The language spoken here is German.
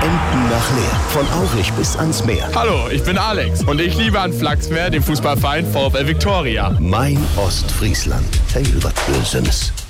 Emden nach Leer. Von Aurich bis ans Meer. Hallo, ich bin Alex und ich liebe an Flachsmeer den Fußballverein VfL Viktoria. Mein Ostfriesland. Hey, was Böses.